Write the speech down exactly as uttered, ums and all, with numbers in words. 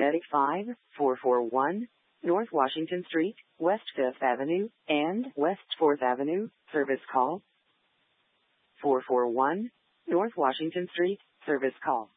Medic five four four one North Washington Street, West fifth Avenue, and West fourth Avenue, service call. four four one North Washington Street, service call.